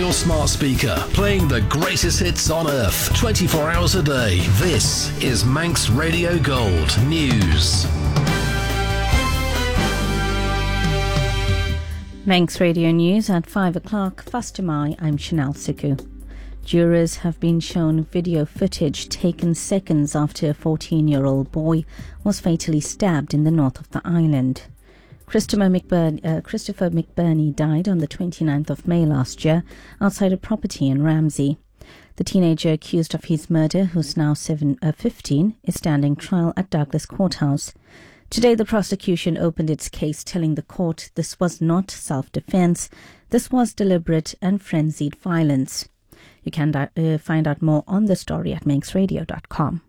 your smart speaker, playing the greatest hits on earth, 24 hours a day. This is Manx Radio Gold News. Manx Radio News at 5 o'clock. First of May, I'm Chanel Suku. Jurors have been shown video footage taken seconds after a 14-year-old boy was fatally stabbed in the north of the island. Christopher McBurney died on the 29th of May last year outside a property in Ramsey. The teenager accused of his murder, who's now 15, is standing trial at Douglas Courthouse. Today, the prosecution opened its case, telling the court this was not self-defense, this was deliberate and frenzied violence. You can find out more on the story at manxradio.com.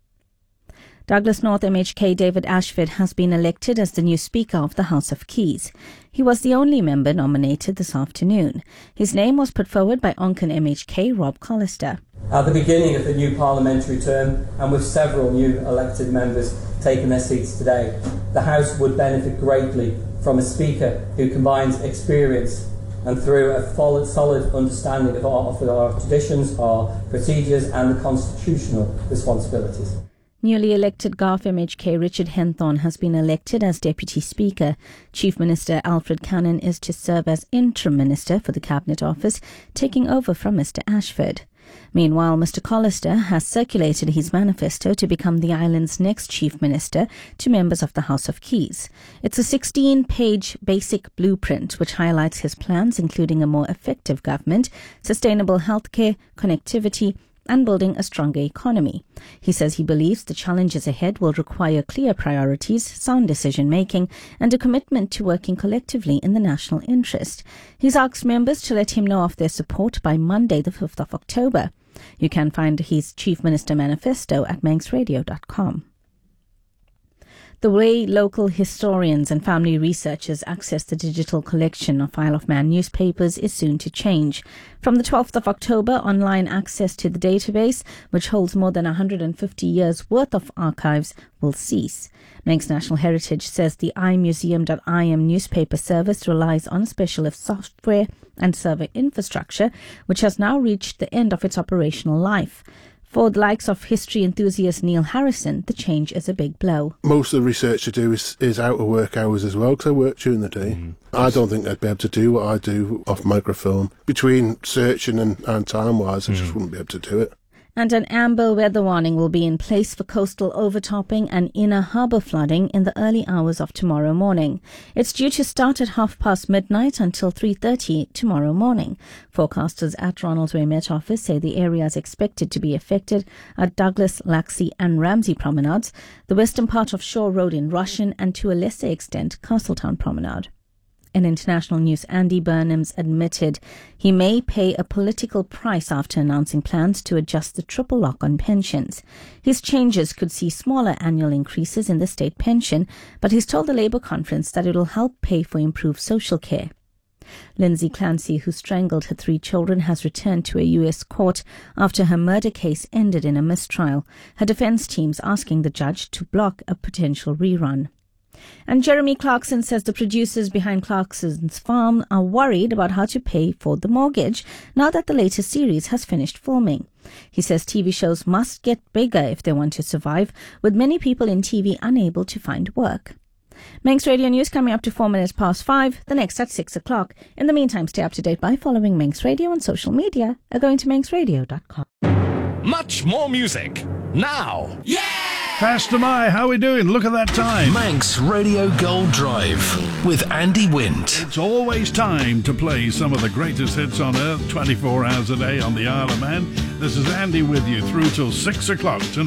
Douglas North MHK David Ashford has been elected as the new Speaker of the House of Keys. He was the only member nominated this afternoon. His name was put forward by Onken MHK Rob Collister. At the beginning of the new parliamentary term, and with several new elected members taking their seats today, the House would benefit greatly from a Speaker who combines experience and through a solid understanding of our traditions, our procedures and the constitutional responsibilities. Newly elected Garth MHK Richard Henthorne has been elected as Deputy Speaker. Chief Minister Alfred Cannon is to serve as Interim Minister for the Cabinet Office, taking over from Mr Ashford. Meanwhile, Mr Collister has circulated his manifesto to become the island's next Chief Minister to members of the House of Keys. It's a 16-page basic blueprint which highlights his plans, including a more effective government, sustainable healthcare, connectivity, and building a stronger economy. He says he believes the challenges ahead will require clear priorities, sound decision-making, and a commitment to working collectively in the national interest. He's asked members to let him know of their support by Monday, the 5th of October. You can find his Chief Minister manifesto at manxradio.com. The way local historians and family researchers access the digital collection of Isle of Man newspapers is soon to change. From the 12th of October, online access to the database, which holds more than 150 years' worth of archives, will cease. Manx National Heritage says the imuseum.im newspaper service relies on specialist software and server infrastructure, which has now reached the end of its operational life. For the likes of history enthusiast Neil Harrison, the change is a big blow. Most of the research I do is out of work hours as well, because I work during the day. I don't think I'd be able to do what I do off microfilm. Between searching and time-wise, I just wouldn't be able to do it. And an amber weather warning will be in place for coastal overtopping and inner harbour flooding in the early hours of tomorrow morning. It's due to start at midnight until 3:30 tomorrow morning. Forecasters at Ronald's Way Met Office say the area is expected to be affected at Douglas, Laxey and Ramsey promenades, the western part of Shore Road in Rushen, and to a lesser extent Castletown Promenade. In international news, Andy Burnham's admitted he may pay a political price after announcing plans to adjust the triple lock on pensions. His changes could see smaller annual increases in the state pension, but he's told the Labour conference that it will help pay for improved social care. Lindsay Clancy, who strangled her 3 children, has returned to a US court after her murder case ended in a mistrial. Her defence team's asking the judge to block a potential rerun. And Jeremy Clarkson says the producers behind Clarkson's Farm are worried about how to pay for the mortgage now that the latest series has finished filming. He says TV shows must get bigger if they want to survive, with many people in TV unable to find work. Manx Radio News coming up to 4 minutes past 5, the next at 6 o'clock. In the meantime, stay up to date by following Manx Radio on social media or going to manxradio.com. Much more music now. Yeah! Pastor Mai, how are we doing? Look at that time. Manx Radio Gold Drive with Andy Wint. It's always time to play some of the greatest hits on earth, 24 hours a day on the Isle of Man. This is Andy with you through till 6 o'clock tonight.